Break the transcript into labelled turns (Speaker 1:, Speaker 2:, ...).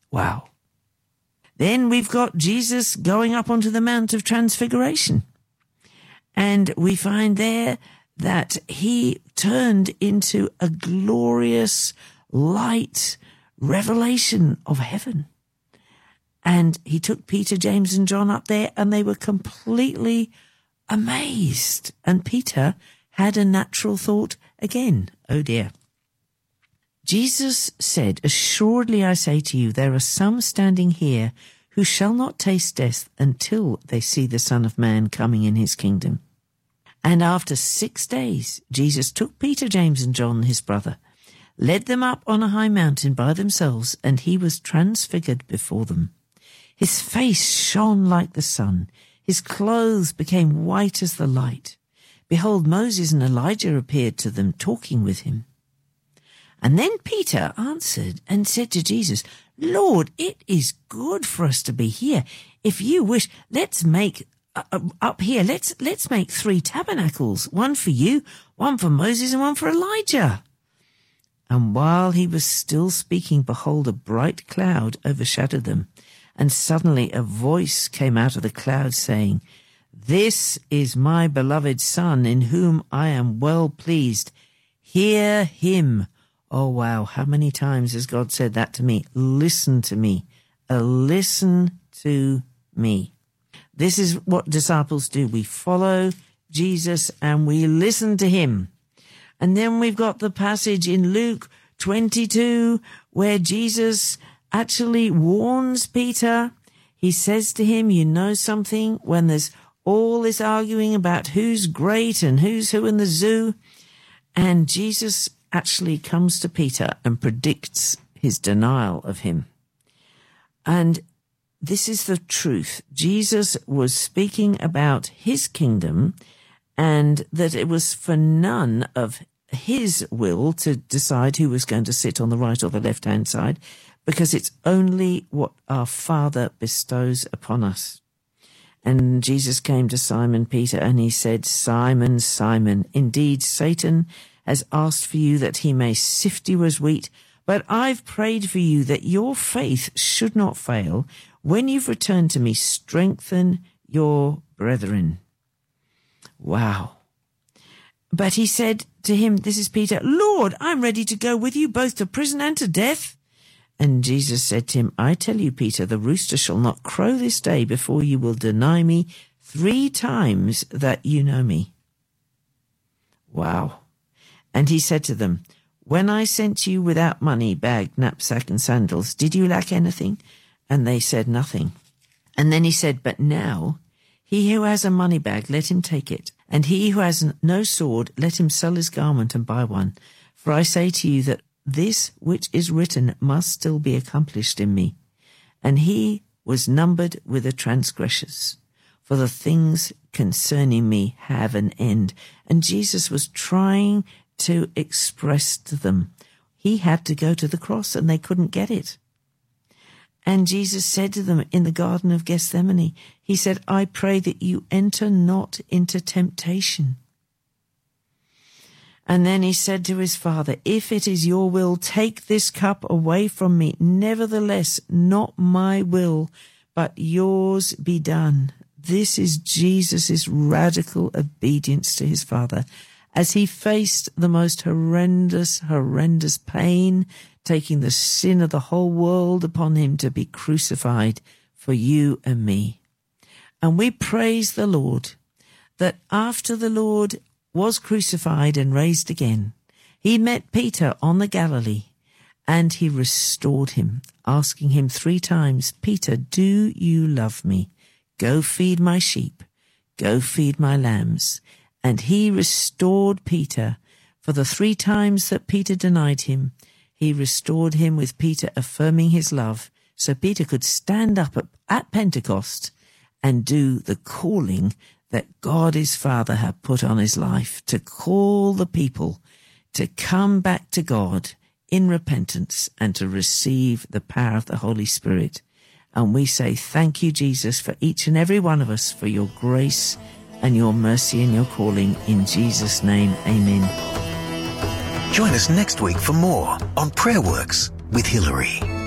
Speaker 1: Wow. Then we've got Jesus going up onto the Mount of Transfiguration. And we find there that he turned into a glorious light revelation of heaven. And he took Peter, James, and John up there, and they were completely amazed. And Peter had a natural thought again, oh dear. Jesus said, "Assuredly I say to you, there are some standing here who shall not taste death until they see the Son of Man coming in his kingdom." And after 6 days, Jesus took Peter, James, and John, his brother, led them up on a high mountain by themselves, and he was transfigured before them. His face shone like the sun. His clothes became white as the light. Behold, Moses and Elijah appeared to them, talking with him. And then Peter answered and said to Jesus, "Lord, it is good for us to be here. If you wish, let's make up here. Let's make 3 tabernacles, one for you, one for Moses, and one for Elijah." And while he was still speaking, behold, a bright cloud overshadowed them. And suddenly a voice came out of the cloud saying, "This is my beloved Son, in whom I am well pleased. Hear him." Oh, wow. How many times has God said that to me? Listen to me. Listen to me. This is what disciples do. We follow Jesus and we listen to him. And then we've got the passage in Luke 22 where Jesus actually warns Peter. He says to him, "You know something, when there's all this arguing about who's great and who's who in the zoo," and Jesus actually comes to Peter and predicts his denial of him. And this is the truth. Jesus was speaking about his kingdom and that it was for none of his will to decide who was going to sit on the right or the left-hand side, because it's only what our Father bestows upon us. And Jesus came to Simon Peter and he said, "Simon, Simon, indeed Satan has asked for you that he may sift you as wheat, but I've prayed for you that your faith should not fail. When you've returned to me, strengthen your brethren." Wow. But he said to him, this is Peter, "Lord, I'm ready to go with you both to prison and to death." And Jesus said to him, "I tell you, Peter, the rooster shall not crow this day before you will deny me 3 times that you know me." Wow. And he said to them, "When I sent you without money, bag, knapsack, and sandals, did you lack anything?" And they said, "Nothing." And then he said, "But now, he who has a money bag, let him take it. And he who has no sword, let him sell his garment and buy one. For I say to you that this which is written must still be accomplished in me." And he was numbered with the transgressors. For the things concerning me have an end. And Jesus was trying to express to them, he had to go to the cross and they couldn't get it. And Jesus said to them in the Garden of Gethsemane, he said, "I pray that you enter not into temptation." And then he said to his Father, "If it is your will, take this cup away from me. Nevertheless, not my will, but yours be done." This is Jesus' radical obedience to his Father as he faced the most horrendous pain, taking the sin of the whole world upon him to be crucified for you and me. And we praise the Lord that after the Lord was crucified and raised again, he met Peter on the Galilee and he restored him, asking him 3 times, "Peter, do you love me? Go feed my sheep. Go feed my lambs." And he restored Peter. For the 3 times that Peter denied him, he restored him with Peter affirming his love, so Peter could stand up at Pentecost and do the calling that God his Father had put on his life, to call the people to come back to God in repentance and to receive the power of the Holy Spirit. And we say thank you, Jesus, for each and every one of us, for your grace and your mercy and your calling. In Jesus' name, amen.
Speaker 2: Join us next week for more on Prayer Works with Hilary.